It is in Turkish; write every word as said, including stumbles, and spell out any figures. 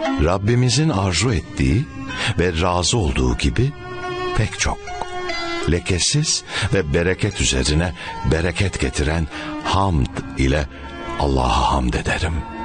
Rabbimizin arzu ettiği ve razı olduğu gibi pek çok lekesiz ve bereket üzerine bereket getiren hamd ile Allah'a hamd ederim.